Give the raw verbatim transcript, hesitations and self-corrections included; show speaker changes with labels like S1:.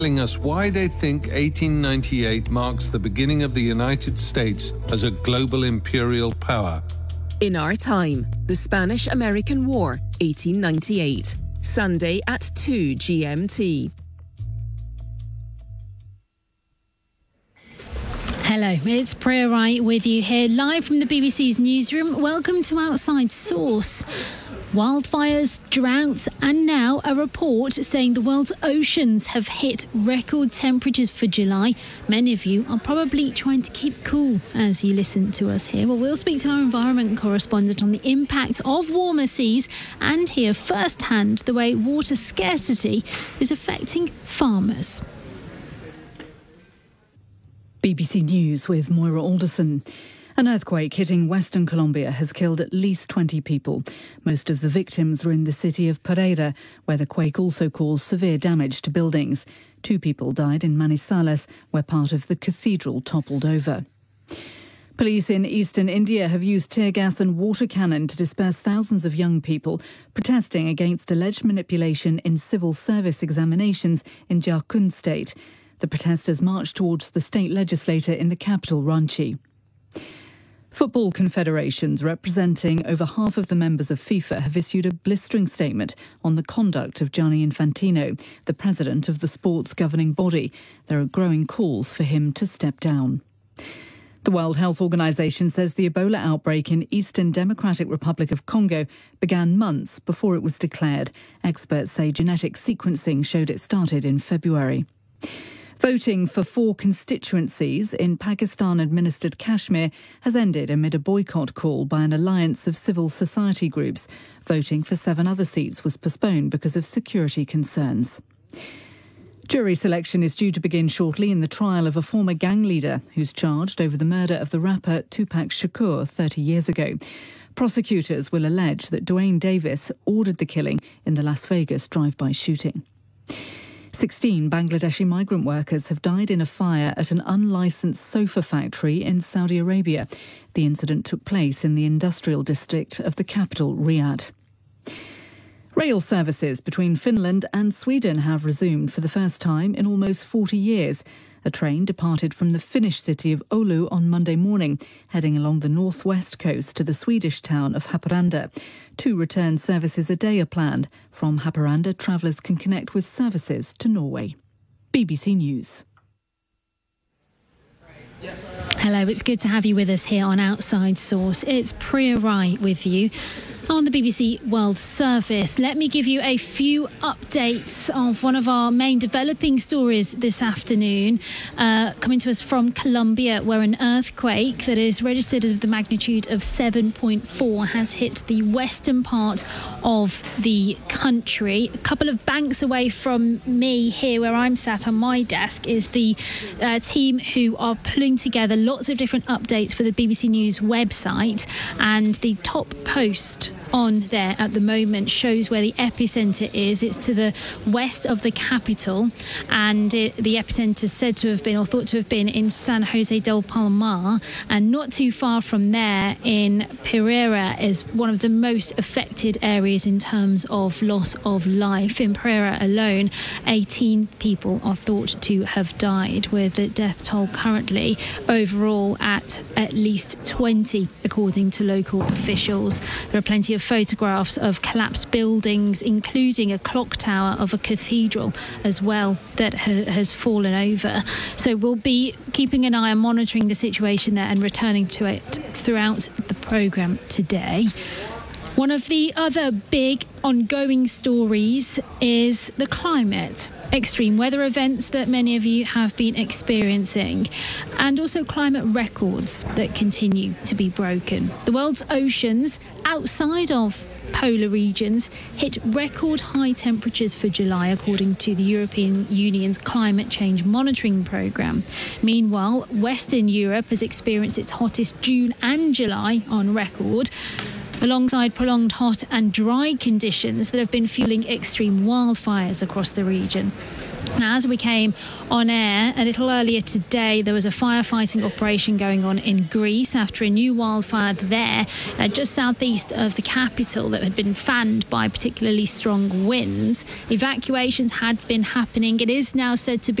S1: telling us why they think eighteen ninety-eight marks the beginning of the United States as a global imperial power.
S2: In Our Time, the Spanish-American War, eighteen ninety-eight. Sunday at two G M T.
S3: Hello, it's Priya Wright with you here live from the B B C's newsroom. Welcome to Outside Source. Wildfires, droughts, and now a report saying the world's oceans have hit record temperatures for July. Many of you are probably trying to keep cool as you listen to us here. Well, we'll speak to our environment correspondent on the impact of warmer seas and hear firsthand the way water scarcity is affecting farmers.
S4: B B C News with Moira Alderson. An earthquake hitting Western Colombia has killed at least twenty people. Most of the victims were in the city of Pereira, where the quake also caused severe damage to buildings. Two people died in Manizales, where part of the cathedral toppled over. Police in eastern India have used tear gas and water cannon to disperse thousands of young people protesting against alleged manipulation in civil service examinations in Jharkhand state. The protesters marched towards the state legislature in the capital, Ranchi. Football confederations representing over half of the members of FIFA have issued a blistering statement on the conduct of Gianni Infantino, the president of the sport's governing body. There are growing calls for him to step down. The World Health Organization says the Ebola outbreak in Eastern Democratic Republic of Congo began months before it was declared. Experts say genetic sequencing showed it started in February. Voting for four constituencies in Pakistan-administered Kashmir has ended amid a boycott call by an alliance of civil society groups. Voting for seven other seats was postponed because of security concerns. Jury selection is due to begin shortly in the trial of a former gang leader who's charged over the murder of the rapper Tupac Shakur thirty years ago. Prosecutors will allege that Dwayne Davis ordered the killing in the Las Vegas drive-by shooting. sixteen Bangladeshi migrant workers have died in a fire at an unlicensed sofa factory in Saudi Arabia. The incident took place in the industrial district of the capital, Riyadh. Rail services between Finland and Sweden have resumed for the first time in almost forty years. A train departed from the Finnish city of Oulu on Monday morning, heading along the northwest coast to the Swedish town of Haparanda. Two return services a day are planned. From Haparanda, travellers can connect with services to Norway. B B C News.
S3: Hello, it's good to have you with us here on Outside Source. It's Priya Wright with you on the B B C World Service. Let me give you a few updates of one of our main developing stories this afternoon, uh, coming to us from Colombia, where an earthquake that is registered at the magnitude of seven point four has hit the western part of the country. A couple of banks away from me here, where I'm sat on my desk, is the uh, team who are pulling together lots of different updates for the B B C News website, and the top post on there at the moment shows where the epicentre is. It's to the west of the capital, and it, the epicentre is said to have been, or thought to have been, in San Jose del Palmar, and not too far from there in Pereira is one of the most affected areas in terms of loss of life. In Pereira alone, eighteen people are thought to have died, with the death toll currently overall at at least twenty, according to local officials. There are plenty of photographs of collapsed buildings, including a clock tower of a cathedral as well that ha- has fallen over. So we'll be keeping an eye on monitoring the situation there and returning to it throughout the programme today. One of the other big ongoing stories is the climate. Extreme weather events that many of you have been experiencing, and also climate records that continue to be broken. The world's oceans outside of polar regions hit record high temperatures for July, according to the European Union's Climate Change Monitoring Programme. Meanwhile, Western Europe has experienced its hottest June and July on record, alongside prolonged hot and dry conditions that have been fueling extreme wildfires across the region. Now, as we came on air a little earlier today, there was a firefighting operation going on in Greece after a new wildfire there, uh, just southeast of the capital, that had been fanned by particularly strong winds. Evacuations had been happening. It is now said to be